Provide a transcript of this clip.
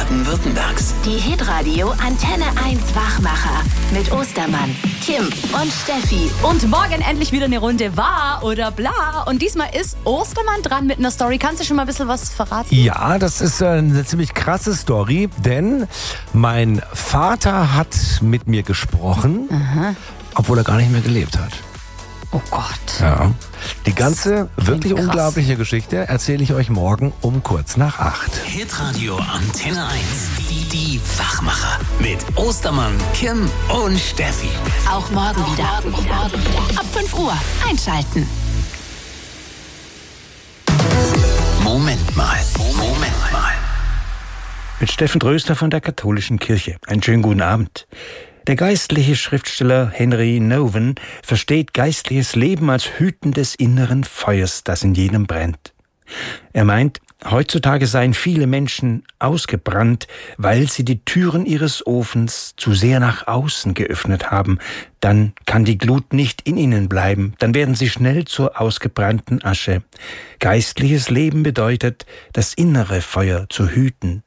Baden-Württembergs. Die Hitradio Antenne 1 Wachmacher mit Ostermann, Kim und Steffi. Und morgen endlich wieder eine Runde Wahr oder Bla. Und diesmal ist Ostermann dran mit einer Story. Kannst du schon mal ein bisschen was verraten? Ja, das ist eine ziemlich krasse Story, denn mein Vater hat mit mir gesprochen, obwohl er gar nicht mehr gelebt hat. Oh Gott. Ja. Die ganze wirklich krass. unglaubliche Geschichte erzähle ich euch morgen um kurz nach 8. Hitradio Antenne 1. Die Wachmacher. Mit Ostermann, Kim und Steffi. Auch morgen wieder. Ab 5 Uhr einschalten. Moment mal. Mit Steffen Tröster von der Katholischen Kirche. Einen schönen guten Abend. Der geistliche Schriftsteller Henry Nouwen versteht geistliches Leben als Hüten des inneren Feuers, das in jedem brennt. Er meint, heutzutage seien viele Menschen ausgebrannt, weil sie die Türen ihres Ofens zu sehr nach außen geöffnet haben. Dann kann die Glut nicht in ihnen bleiben, dann werden sie schnell zur ausgebrannten Asche. Geistliches Leben bedeutet, das innere Feuer zu hüten,